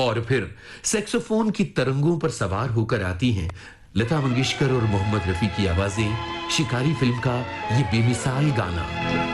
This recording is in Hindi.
और फिर सैक्सोफोन की तरंगों पर सवार होकर आती हैं लता मंगेशकर और मोहम्मद रफी की आवाजें। शिकारी फिल्म का ये बेमिसाल गाना।